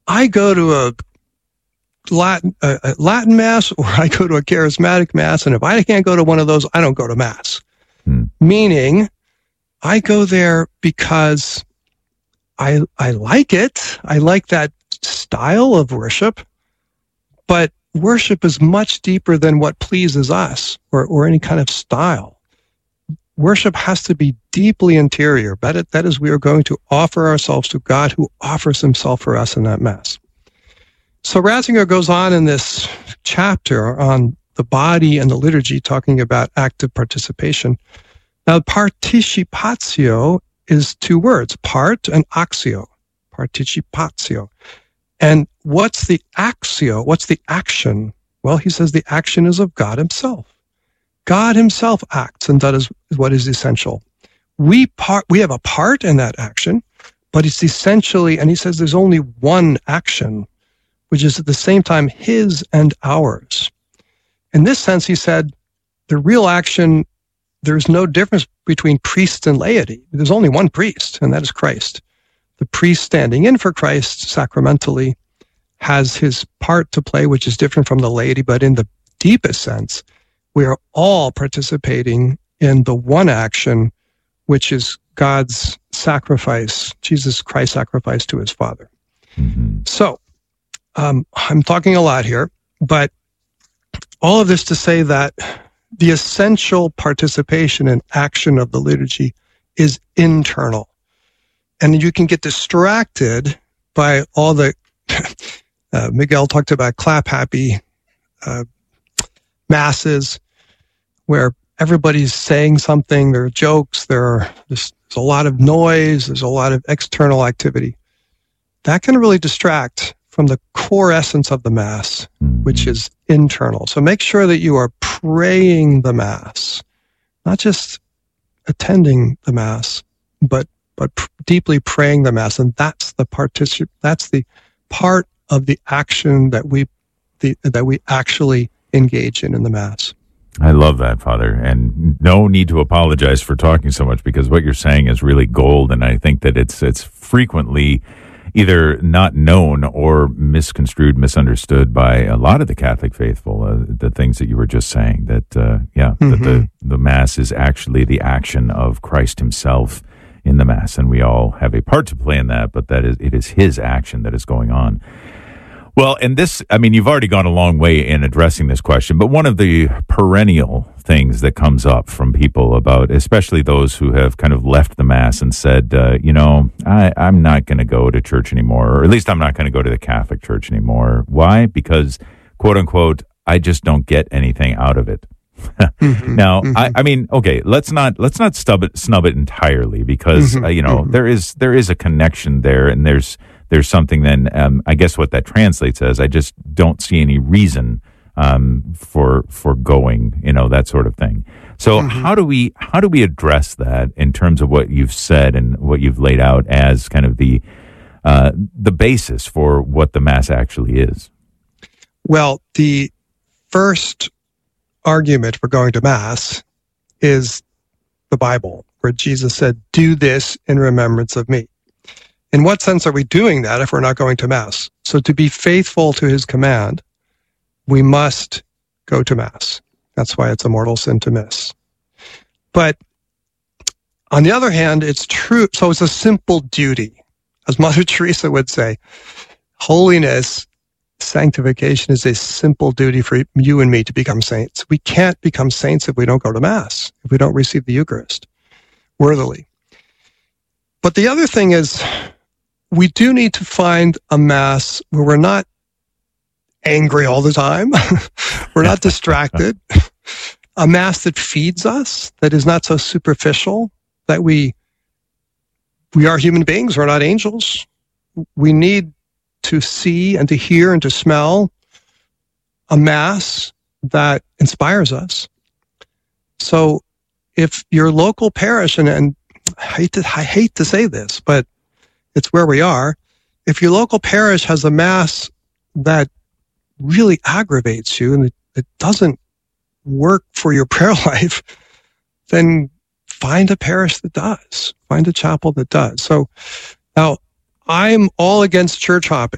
I go to a Latin Mass or I go to a charismatic Mass, and if I can't go to one of those, I don't go to Mass. Meaning, I go there because I like it. I like that style of worship, but worship is much deeper than what pleases us or any kind of style. Worship has to be deeply interior. That is, we are going to offer ourselves to God who offers himself for us in that Mass. So Ratzinger goes on in this chapter on the body and the liturgy, talking about active participation. Now, participatio is two words, part and axio, participatio. And what's the axio? What's the action? Well, he says the action is of God himself. God himself acts, and that is what is essential. We have a part in that action, but it's essentially, and he says there's only one action, which is at the same time his and ours. In this sense, he said, the real action, there's no difference between priest and laity. There's only one priest, and that is Christ. The priest standing in for Christ sacramentally has his part to play, which is different from the laity, but in the deepest sense, we are all participating in the one action, which is God's sacrifice, Jesus Christ's sacrifice to his Father. Mm-hmm. So, I'm talking a lot here, but all of this to say that the essential participation and action of the liturgy is internal. And you can get distracted by all the, Miguel talked about clap-happy masses where everybody's saying something, there are jokes, there's a lot of noise, there's a lot of external activity. That can really distract from the core essence of the Mass, which is internal. So make sure that you are praying the Mass, not just attending the Mass, but deeply praying the Mass. And that's the part of the action that we actually engage in the Mass. I love that, Father, and no need to apologize for talking so much, because what you're saying is really gold, and I think that it's frequently either not known or misconstrued, misunderstood by a lot of the Catholic faithful, the things that you were just saying, that, that the Mass is actually the action of Christ himself in the Mass, and we all have a part to play in that, but it is his action that is going on. Well, and this, I mean, you've already gone a long way in addressing this question, but one of the perennial things that comes up from people about, especially those who have kind of left the Mass and said, I'm not going to go to church anymore, or at least I'm not going to go to the Catholic Church anymore. Why? Because, quote unquote, I just don't get anything out of it. Now, I mean, okay, let's not snub it entirely, because there is a connection there, and there's something. Then I guess what that translates as, I just don't see any reason for going, that sort of thing. So how do we address that in terms of what you've said and what you've laid out as kind of the basis for what the Mass actually is? Well, the first argument for going to Mass is the Bible, where Jesus said, "Do this in remembrance of me." In what sense are we doing that if we're not going to Mass? So to be faithful to his command, we must go to Mass. That's why it's a mortal sin to miss. But on the other hand, it's true. So it's a simple duty. As Mother Teresa would say, holiness, sanctification is a simple duty for you and me to become saints. We can't become saints if we don't go to Mass, if we don't receive the Eucharist worthily. But the other thing is, we do need to find a Mass where we're not angry all the time. We're not distracted. A Mass that feeds us, that is not so superficial, that we are human beings, we're not angels. We need to see and to hear and to smell a Mass that inspires us. So if your local parish, and I hate to say this, but it's where we are. If your local parish has a Mass that really aggravates you and it doesn't work for your prayer life, then find a parish that does. Find a chapel that does. So now, I'm all against church hopping.